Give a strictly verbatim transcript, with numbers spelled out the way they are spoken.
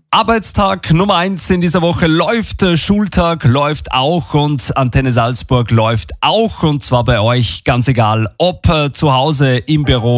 Arbeitstag Nummer eins in dieser Woche läuft, äh, Schultag läuft auch und Antenne Salzburg läuft auch und zwar bei euch, ganz egal, ob äh, zu Hause, im Büro